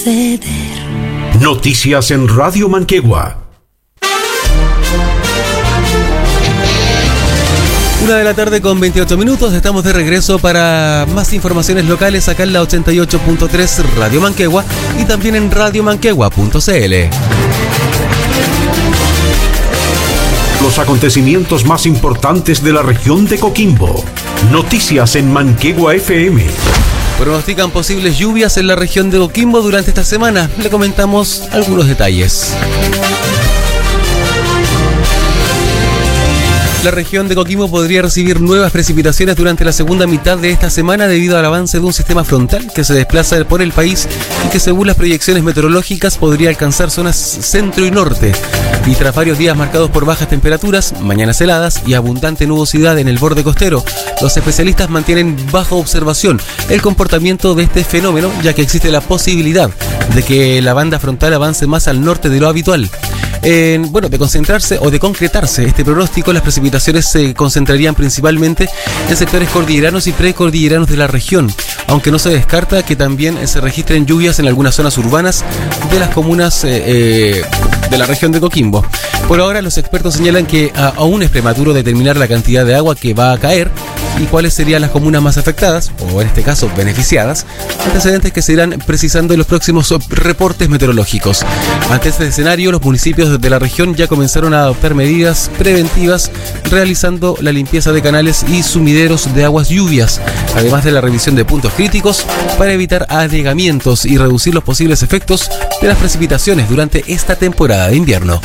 suceder. Noticias en Radio Manquegua. 1:28 p.m. Estamos de regreso para más informaciones locales acá en la 88.3 Radio Manquegua y también en radiomanquegua.cl. Los acontecimientos más importantes de la región de Coquimbo. Noticias en Manquegua FM. Pronostican posibles lluvias en la región de Coquimbo durante esta semana. Le comentamos algunos detalles. La región de Coquimbo podría recibir nuevas precipitaciones durante la segunda mitad de esta semana debido al avance de un sistema frontal que se desplaza por el país y que, según las proyecciones meteorológicas, podría alcanzar zonas centro y norte. Y tras varios días marcados por bajas temperaturas, mañanas heladas y abundante nubosidad en el borde costero, los especialistas mantienen bajo observación el comportamiento de este fenómeno, ya que existe la posibilidad de que la banda frontal avance más al norte de lo habitual. De concentrarse o de concretarse este pronóstico, las precipitaciones se concentrarían principalmente en sectores cordilleranos y precordilleranos de la región, aunque no se descarta que también se registren lluvias en algunas zonas urbanas de las comunas de la región de Coquimbo. Por ahora, los expertos señalan que aún es prematuro determinar la cantidad de agua que va a caer y cuáles serían las comunas más afectadas, o en este caso beneficiadas, antecedentes que se irán precisando en los próximos reportes meteorológicos. Ante este escenario, los municipios de la región ya comenzaron a adoptar medidas preventivas, realizando la limpieza de canales y sumideros de aguas lluvias, además de la revisión de puntos críticos para evitar anegamientos y reducir los posibles efectos de las precipitaciones durante esta temporada de invierno.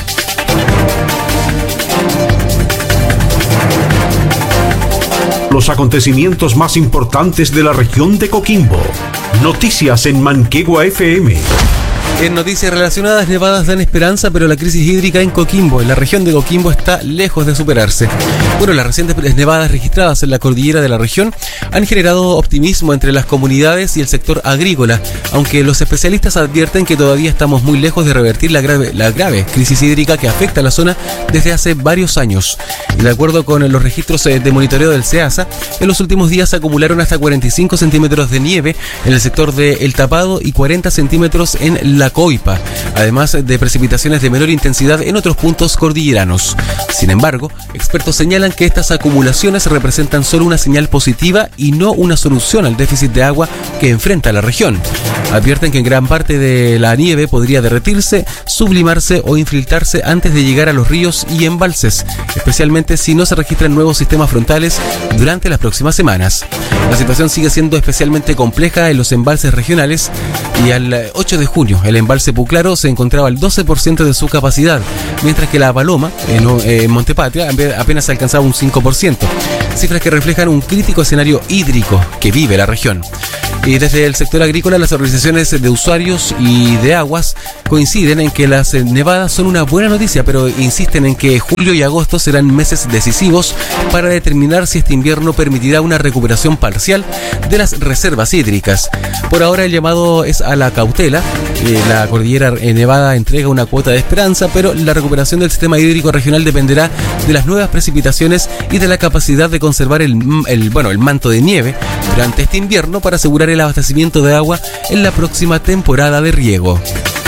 Los acontecimientos más importantes de la región de Coquimbo. Noticias en Manquegua FM. En noticias relacionadas, nevadas dan esperanza, pero la crisis hídrica en Coquimbo, en la región de Coquimbo, está lejos de superarse. Las recientes nevadas registradas en la cordillera de la región han generado optimismo entre las comunidades y el sector agrícola, aunque los especialistas advierten que todavía estamos muy lejos de revertir la grave crisis hídrica que afecta a la zona desde hace varios años. Y de acuerdo con los registros de monitoreo del SEASA, en los últimos días se acumularon hasta 45 centímetros de nieve en el sector de El Tapado y 40 centímetros en la Coipa, además de precipitaciones de menor intensidad en otros puntos cordilleranos. Sin embargo, expertos señalan que estas acumulaciones representan solo una señal positiva y no una solución al déficit de agua que enfrenta la región. Advierten que en gran parte de la nieve podría derretirse, sublimarse o infiltrarse antes de llegar a los ríos y embalses, especialmente si no se registran nuevos sistemas frontales durante las próximas semanas. La situación sigue siendo especialmente compleja en los embalses regionales y al 8 de junio el embalse Puclaro se encontraba al 12% de su capacidad, mientras que la Paloma, en Montepatria, apenas alcanzaba un 5%, cifras que reflejan un crítico escenario hídrico que vive la región. Y desde el sector agrícola, las organizaciones de usuarios y de aguas coinciden en que las nevadas son una buena noticia, pero insisten en que julio y agosto serán meses decisivos para determinar si este invierno permitirá una recuperación parcial de las reservas hídricas. Por ahora el llamado es a la cautela. La cordillera nevada entrega una cuota de esperanza, pero la recuperación del sistema hídrico regional dependerá de las nuevas precipitaciones y de la capacidad de conservar el manto de nieve durante este invierno para asegurar el abastecimiento de agua en la próxima temporada de riego.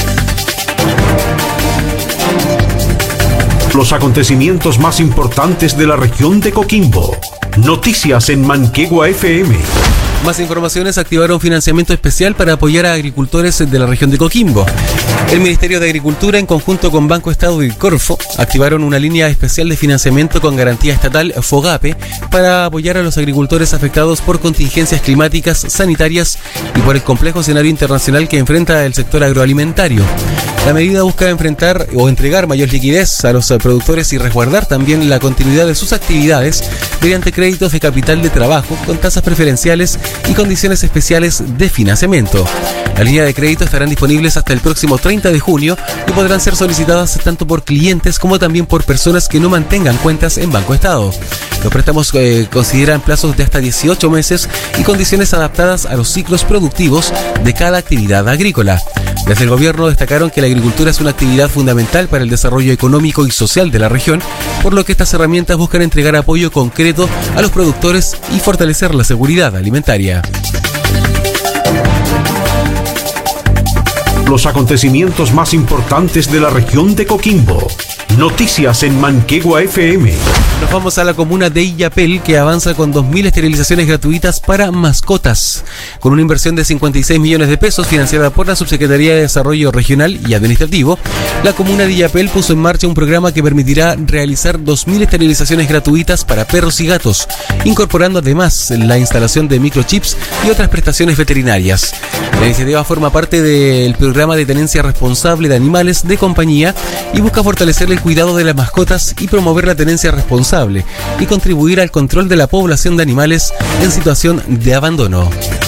Los acontecimientos más importantes de la región de Coquimbo. Noticias en Manquegua FM. Más informaciones: activaron financiamiento especial para apoyar a agricultores de la región de Coquimbo. El Ministerio de Agricultura, en conjunto con Banco Estado y Corfo, activaron una línea especial de financiamiento con garantía estatal FOGAPE para apoyar a los agricultores afectados por contingencias climáticas, sanitarias y por el complejo escenario internacional que enfrenta el sector agroalimentario. La medida busca enfrentar o entregar mayor liquidez a los productores y resguardar también la continuidad de sus actividades mediante créditos de capital de trabajo con tasas preferenciales y condiciones especiales de financiamiento. La línea de crédito estarán disponibles hasta el próximo 30 de junio y podrán ser solicitadas tanto por clientes como también por personas que no mantengan cuentas en Banco Estado. Los préstamos consideran plazos de hasta 18 meses y condiciones adaptadas a los ciclos productivos de cada actividad agrícola. Desde el gobierno destacaron que la agricultura es una actividad fundamental para el desarrollo económico y social de la región, por lo que estas herramientas buscan entregar apoyo concreto a los productores y fortalecer la seguridad alimentaria. Los acontecimientos más importantes de la región de Coquimbo. Noticias en Manquegua FM. Nos vamos a la comuna de Illapel, que avanza con 2.000 esterilizaciones gratuitas para mascotas. Con una inversión de 56 millones de pesos financiada por la Subsecretaría de Desarrollo Regional y Administrativo, la comuna de Illapel puso en marcha un programa que permitirá realizar 2.000 esterilizaciones gratuitas para perros y gatos, incorporando además la instalación de microchips y otras prestaciones veterinarias. La iniciativa forma parte del programa de tenencia responsable de animales de compañía y busca fortalecer el cuidado de las mascotas y promover la tenencia responsable y contribuir al control de la población de animales en situación de abandono.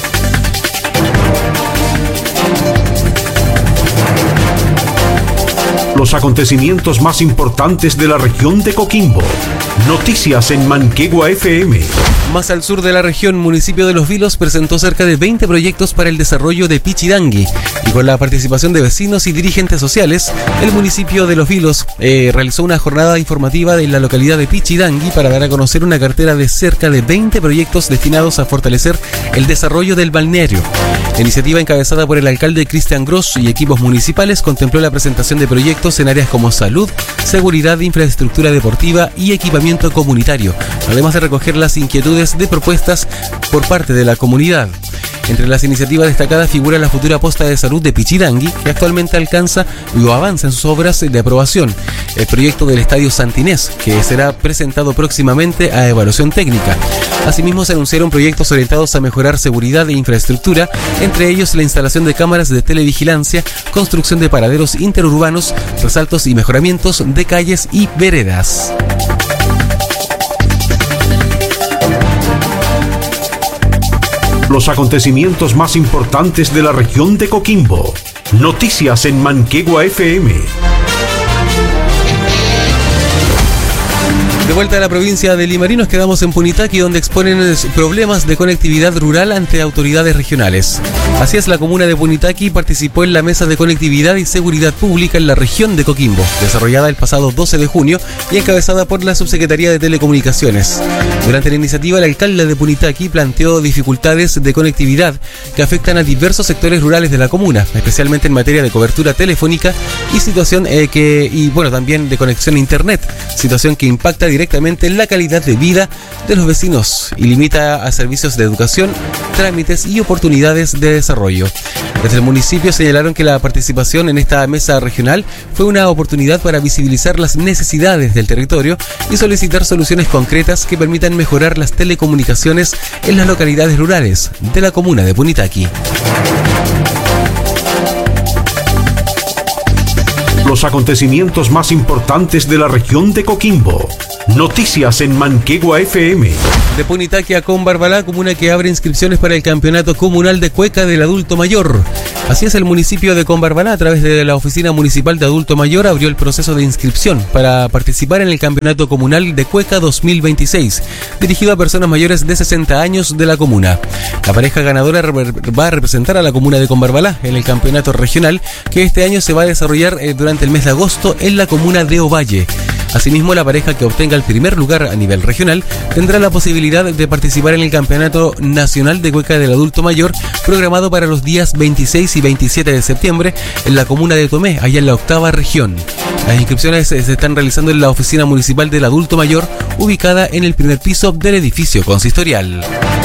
Los acontecimientos más importantes de la región de Coquimbo. Noticias en Manquegua FM. Más al sur de la región, municipio de Los Vilos presentó cerca de 20 proyectos para el desarrollo de Pichidangui, y con la participación de vecinos y dirigentes sociales, el municipio de Los Vilos realizó una jornada informativa en la localidad de Pichidangui para dar a conocer una cartera de cerca de 20 proyectos destinados a fortalecer el desarrollo del balneario. La iniciativa, encabezada por el alcalde Cristian Gross y equipos municipales, contempló la presentación de proyectos en áreas como salud, seguridad, infraestructura deportiva y equipamiento comunitario, además de recoger las inquietudes de propuestas por parte de la comunidad. Entre las iniciativas destacadas figura la futura posta de salud de Pichidangui, que actualmente alcanza o avanza en sus obras de aprobación. El proyecto del Estadio Santinés, que será presentado próximamente a evaluación técnica. Asimismo, se anunciaron proyectos orientados a mejorar seguridad e infraestructura, entre ellos la instalación de cámaras de televigilancia, construcción de paraderos interurbanos, resaltos y mejoramientos de calles y veredas. Los acontecimientos más importantes de la región de Coquimbo. Noticias en Manquegua FM. De vuelta a la provincia de Limarí, nos quedamos en Punitaqui, donde exponen problemas de conectividad rural ante autoridades regionales. Así es, la comuna de Punitaqui participó en la Mesa de Conectividad y Seguridad Pública en la región de Coquimbo, desarrollada el pasado 12 de junio y encabezada por la Subsecretaría de Telecomunicaciones. Durante la iniciativa, el alcalde de Punitaqui planteó dificultades de conectividad que afectan a diversos sectores rurales de la comuna, especialmente en materia de cobertura telefónica y situación también de conexión a internet, situación que impacta directamente en la calidad de vida de los vecinos y limita a servicios de educación, trámites y oportunidades de desarrollo. Desde el municipio señalaron que la participación en esta mesa regional fue una oportunidad para visibilizar las necesidades del territorio y solicitar soluciones concretas que permitan mejorar las telecomunicaciones en las localidades rurales de la comuna de Punitaqui. Los acontecimientos más importantes de la región de Coquimbo. Noticias en Manquegua FM. De Punitaqui a Combarbalá, comuna que abre inscripciones para el Campeonato Comunal de Cueca del Adulto Mayor. Así es, el municipio de Combarbalá, a través de la Oficina Municipal de Adulto Mayor, abrió el proceso de inscripción para participar en el Campeonato Comunal de Cueca 2026, dirigido a personas mayores de 60 años de la comuna. La pareja ganadora va a representar a la comuna de Combarbalá en el campeonato regional, que este año se va a desarrollar durante el mes de agosto en la comuna de Ovalle. Asimismo, la pareja que obtenga el primer lugar a nivel regional tendrá la posibilidad de participar en el Campeonato Nacional de Cueca del Adulto Mayor, programado para los días 26 y 27 de septiembre en la comuna de Tomé, allá en la 8ª región. Las inscripciones se están realizando en la Oficina Municipal del Adulto Mayor, ubicada en el primer piso del edificio consistorial.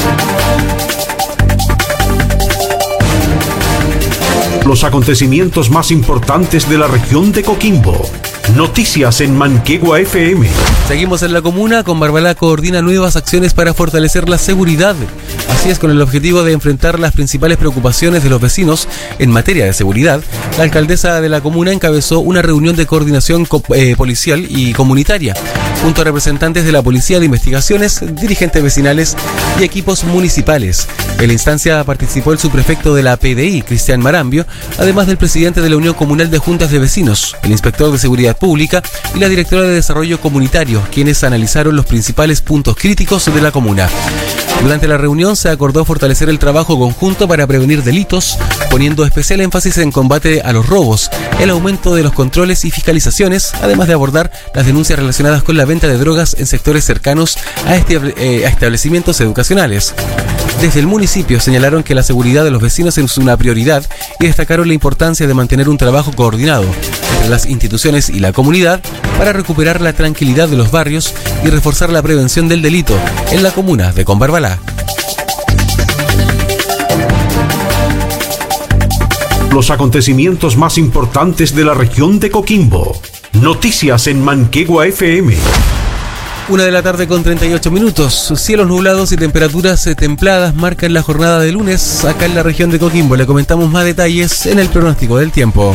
Los acontecimientos más importantes de la región de Coquimbo. Noticias en Manquegua FM. Seguimos en la comuna. Combarbalá coordina nuevas acciones para fortalecer la seguridad. Así es, con el objetivo de enfrentar las principales preocupaciones de los vecinos en materia de seguridad, la alcaldesa de la comuna encabezó una reunión de coordinación policial y comunitaria, junto a representantes de la Policía de Investigaciones, dirigentes vecinales y equipos municipales. En la instancia participó el subprefecto de la PDI, Cristian Marambio, además del presidente de la Unión Comunal de Juntas de Vecinos, el inspector de Seguridad Pública y la directora de Desarrollo Comunitario, quienes analizaron los principales puntos críticos de la comuna. Durante la reunión se acordó fortalecer el trabajo conjunto para prevenir delitos, poniendo especial énfasis en combate a los robos, el aumento de los controles y fiscalizaciones, además de abordar las denuncias relacionadas con la venta de drogas en sectores cercanos a establecimientos educacionales. Desde el municipio señalaron que la seguridad de los vecinos es una prioridad y destacaron la importancia de mantener un trabajo coordinado entre las instituciones y la comunidad para recuperar la tranquilidad de los barrios y reforzar la prevención del delito en la comuna de Combarbalá. Los acontecimientos más importantes de la región de Coquimbo. Noticias en Manquegua FM. 1:38 p.m. Cielos nublados y temperaturas templadas marcan la jornada de lunes acá en la región de Coquimbo. Le comentamos más detalles en el pronóstico del tiempo.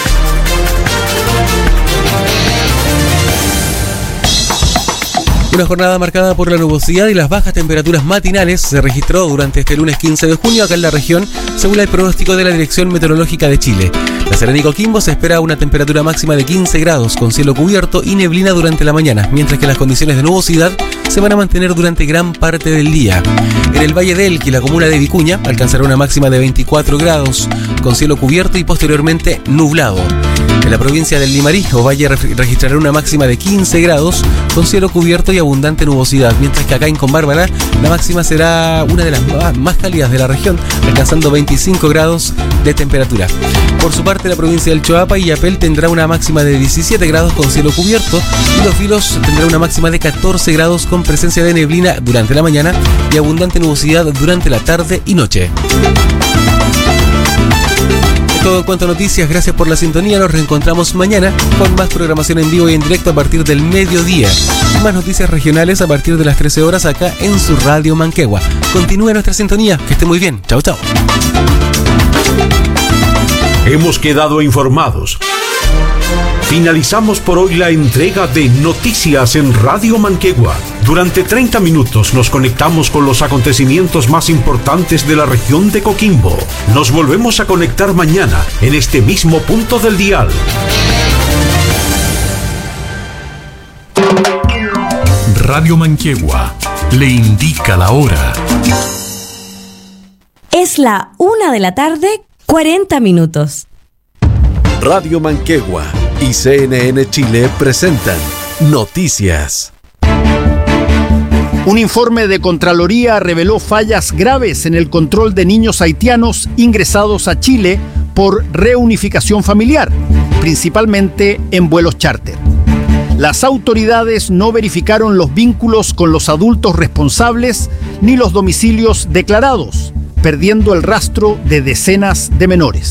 Una jornada marcada por la nubosidad y las bajas temperaturas matinales se registró durante este lunes 15 de junio acá en la región, según el pronóstico de la Dirección Meteorológica de Chile. La Serena y Coquimbo se espera una temperatura máxima de 15 grados con cielo cubierto y neblina durante la mañana, mientras que las condiciones de nubosidad se van a mantener durante gran parte del día. En el Valle del Elqui, la comuna de Vicuña alcanzará una máxima de 24 grados con cielo cubierto y posteriormente nublado. En la provincia del Limarí, Ovalle registrará una máxima de 15 grados con cielo cubierto y abundante nubosidad, mientras que acá en Combarbalá la máxima será una de las más cálidas de la región, alcanzando 25 grados de temperatura. Por su parte, la provincia del Choapa y Yapel tendrá una máxima de 17 grados con cielo cubierto y Los Vilos tendrá una máxima de 14 grados con presencia de neblina durante la mañana y abundante nubosidad durante la tarde y noche. Todo en cuanto a noticias, gracias por la sintonía. Nos reencontramos mañana con más programación en vivo y en directo a partir del mediodía. Y más noticias regionales a partir de las 13 horas acá en su Radio Manquegua. Continúe nuestra sintonía, que esté muy bien. Chao, chao. Hemos quedado informados. Finalizamos por hoy la entrega de Noticias en Radio Manquegua. Durante 30 minutos nos conectamos con los acontecimientos más importantes de la región de Coquimbo. Nos volvemos a conectar mañana en este mismo punto del dial. Radio Manquegua le indica la hora. Es la 1:40 p.m. Radio Manquegua y CNN Chile presentan Noticias. Un informe de Contraloría reveló fallas graves en el control de niños haitianos ingresados a Chile por reunificación familiar, principalmente en vuelos charter. Las autoridades no verificaron los vínculos con los adultos responsables ni los domicilios declarados, perdiendo el rastro de decenas de menores.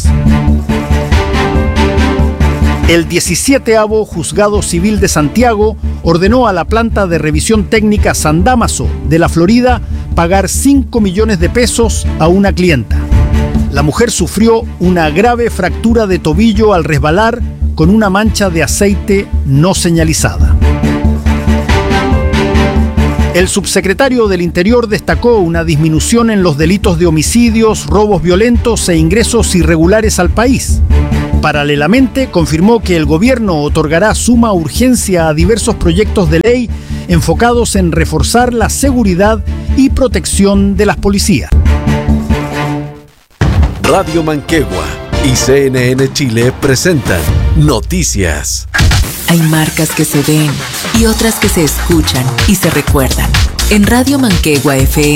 El 17º Juzgado Civil de Santiago ordenó a la planta de revisión técnica San Dámaso de la Florida pagar 5 millones de pesos a una clienta. La mujer sufrió una grave fractura de tobillo al resbalar con una mancha de aceite no señalizada. El subsecretario del Interior destacó una disminución en los delitos de homicidios, robos violentos e ingresos irregulares al país. Paralelamente, confirmó que el gobierno otorgará suma urgencia a diversos proyectos de ley enfocados en reforzar la seguridad y protección de las policías. Radio Manquegua y CNN Chile presentan Noticias. Hay marcas que se ven y otras que se escuchan y se recuerdan. En Radio Manquegua FM